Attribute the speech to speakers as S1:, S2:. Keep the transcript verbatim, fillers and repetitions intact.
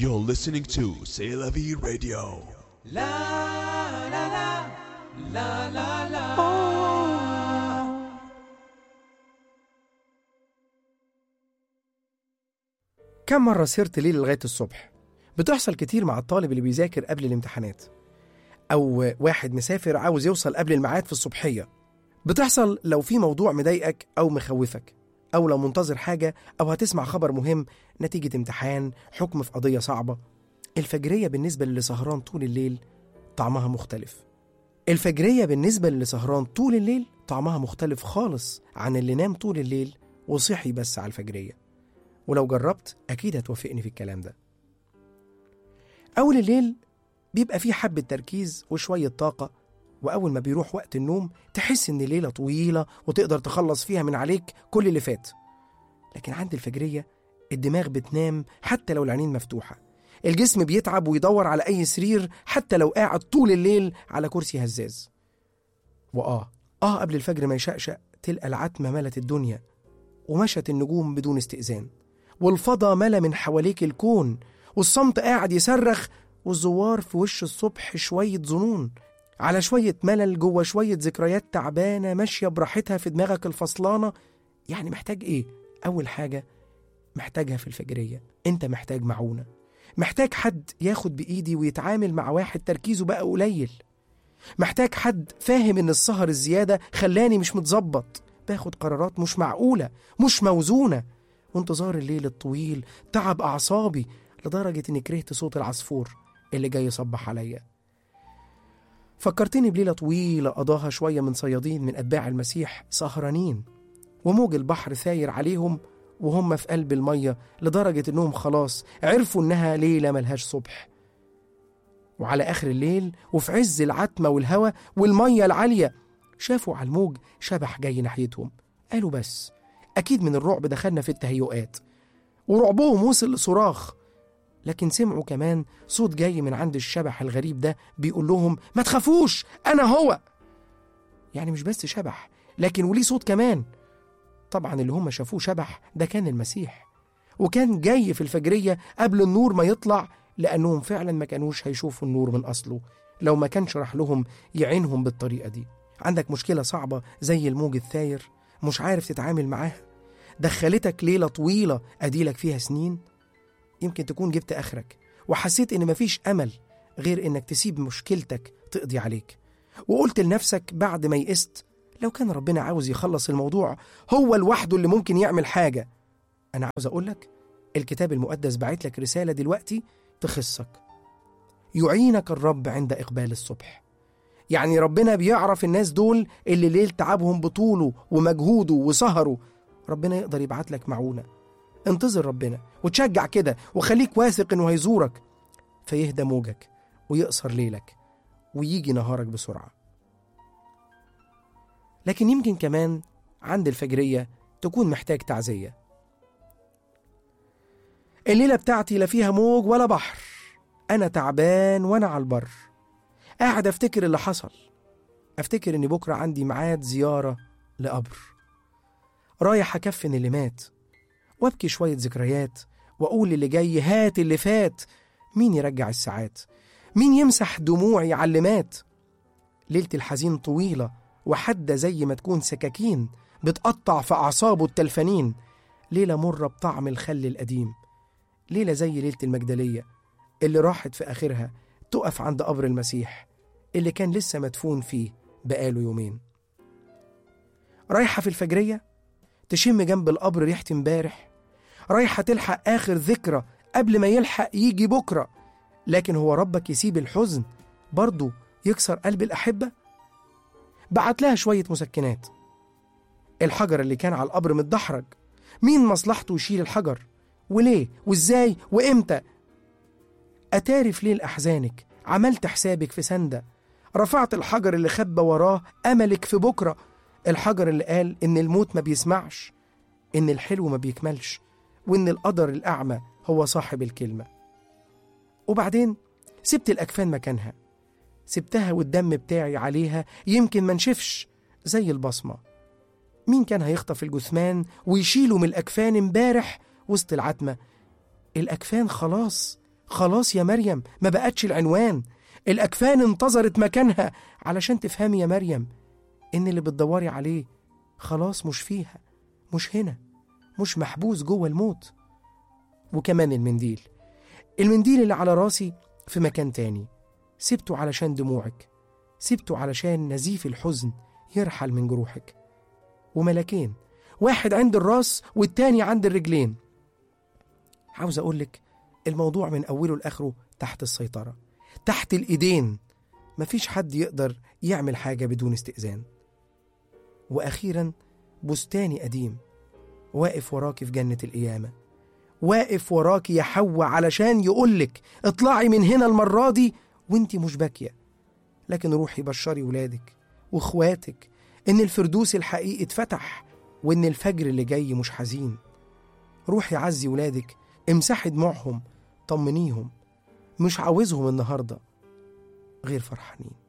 S1: You're listening to C'est la vie radio.
S2: La la la la la la.
S3: كم مرة سهرت ليل لغاية الصبح؟ بتحصل كتير مع الطالب اللي بيذاكر قبل الامتحانات، أو واحد مسافر عاوز يوصل قبل الميعاد في الصبحية. بتحصل لو في موضوع مضايقك أو مخوفك، أو لو منتظر حاجة أو هتسمع خبر مهم، نتيجة امتحان، حكم في قضية صعبة. الفجرية بالنسبة للي سهران طول الليل طعمها مختلف. الفجرية بالنسبة للي سهران طول الليل طعمها مختلف خالص عن اللي نام طول الليل وصحي بس على الفجرية. ولو جربت أكيد هتوافقني في الكلام ده. أول الليل بيبقى فيه حبة تركيز وشوية طاقة، وأول ما بيروح وقت النوم تحس إن ليلة طويلة وتقدر تخلص فيها من عليك كل اللي فات. لكن عند الفجرية الدماغ بتنام حتى لو العينين مفتوحة، الجسم بيتعب ويدور على أي سرير حتى لو قاعد طول الليل على كرسي هزاز. وآه آه قبل الفجر ما يشقشق تلقى العتمة ملت الدنيا، ومشت النجوم بدون استئذان، والفضا ملا من حواليك الكون، والصمت قاعد يصرخ، والزوار في وش الصبح شوية ظنون على شوية ملل جوه شوية ذكريات تعبانة ماشية براحتها في دماغك الفصلانة. يعني محتاج إيه؟ أول حاجة محتاجها في الفجرية، أنت محتاج معونة، محتاج حد ياخد بإيدي ويتعامل مع واحد تركيزه بقى قليل، محتاج حد فاهم إن السهر الزيادة خلاني مش متظبط، باخد قرارات مش معقولة مش موزونة، وانتظار الليل الطويل تعب أعصابي لدرجة إني كرهت صوت العصفور اللي جاي يصبح عليا. فكرتني بليلة طويلة قضاها شوية من صيادين من أتباع المسيح سهرانين، وموج البحر ثاير عليهم وهم في قلب المية لدرجة إنهم خلاص عرفوا إنها ليلة ملهاش صبح. وعلى آخر الليل وفي عز العتمة والهوى والمية العالية شافوا على الموج شبح جاي ناحيتهم. قالوا بس أكيد من الرعب دخلنا في التهيؤات، ورعبهم وصل لصراخ. لكن سمعوا كمان صوت جاي من عند الشبح الغريب ده بيقول لهم ما تخافوش أنا هو. يعني مش بس شبح لكن وليه صوت كمان. طبعا اللي هم شافوه شبح ده كان المسيح، وكان جاي في الفجرية قبل النور ما يطلع، لأنهم فعلا ما كانوش هيشوفوا النور من أصله لو ما كانش راح لهم يعينهم بالطريقة دي. عندك مشكلة صعبة زي الموج الثاير مش عارف تتعامل معاها، دخلتك ليلة طويلة أديلك فيها سنين، يمكن تكون جبت آخرك وحسيت إن مفيش أمل غير إنك تسيب مشكلتك تقضي عليك، وقلت لنفسك بعد ما يئست لو كان ربنا عاوز يخلص الموضوع هو لوحده اللي ممكن يعمل حاجة. أنا عاوز أقولك الكتاب المقدس بعت لك رسالة دلوقتي تخصك. يعينك الرب عند إقبال الصبح. يعني ربنا بيعرف الناس دول اللي ليل تعبهم بطوله ومجهوده وسهروا، ربنا يقدر يبعت لك معونة. انتظر ربنا وتشجع كده وخليك واثق إنه هيزورك فيهدى موجك ويقصر ليلك ويجي نهارك بسرعة. لكن يمكن كمان عند الفجرية تكون محتاج تعزية. الليلة بتاعتي لا فيها موج ولا بحر، أنا تعبان وأنا على البر، قاعد أفتكر اللي حصل، أفتكر إني بكرة عندي ميعاد زيارة لقبر، رايح أكفن اللي مات، وأبكي شوية ذكريات وأقول اللي جاي هات اللي فات. مين يرجع الساعات؟ مين يمسح دموعي على اللي مات؟ ليلة الحزين طويلة وحدة زي ما تكون سكاكين بتقطع في أعصابه التلفانين، ليلة مرة بطعم الخل القديم، ليلة زي ليلة المجدلية اللي راحت في آخرها تقف عند قبر المسيح اللي كان لسه مدفون فيه بقاله يومين. رايحة في الفجرية تشم جنب القبر ريحة امبارح، رايحة تلحق آخر ذكرى قبل ما يلحق يجي بكرة. لكن هو ربك يسيب الحزن برضو يكسر قلب الأحبة؟ بعت لها شوية مسكنات. الحجر اللي كان على القبر متدحرج، مين مصلحته يشيل الحجر؟ وليه وإزاي وإمتى؟ أتاري في ليل أحزانك عملت حسابك في سندة، رفعت الحجر اللي خبى وراه أملك في بكرة، الحجر اللي قال إن الموت ما بيسمعش، إن الحلو ما بيكملش، وإن القدر الأعمى هو صاحب الكلمة. وبعدين سبت الأكفان مكانها، سبتها والدم بتاعي عليها يمكن ما نشفش زي البصمة. مين كان هيخطف الجثمان ويشيله من الأكفان امبارح وسط العتمة؟ الأكفان خلاص خلاص يا مريم ما بقتش العنوان، الأكفان انتظرت مكانها علشان تفهمي يا مريم إن اللي بتدوري عليه خلاص مش فيها، مش هنا، مش محبوس جوه الموت. وكمان المنديل المنديل اللي على راسي في مكان تاني، سبته علشان دموعك، سبته علشان نزيف الحزن يرحل من جروحك. وملكين، واحد عند الراس والتاني عند الرجلين. عاوز أقولك الموضوع من أوله لآخره تحت السيطرة، تحت الإيدين، مفيش حد يقدر يعمل حاجة بدون استئذان. وأخيرا بستاني قديم واقف وراكي في جنة القيامة، واقف وراكي يا حواء علشان يقولك اطلعي من هنا المرة دي وانتي مش باكية، لكن روحي بشري ولادك واخواتك ان الفردوس الحقيقي اتفتح، وان الفجر اللي جاي مش حزين. روحي عزي ولادك، امسحي دموعهم، طمنيهم، مش عاوزهم النهاردة غير فرحانين.